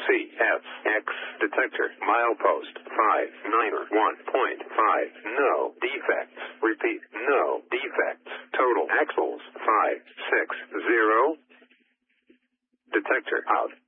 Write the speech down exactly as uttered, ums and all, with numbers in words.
C F X detector milepost five nine one point five. No defects. Repeat, no defects. Total axles five six zero. Detector out.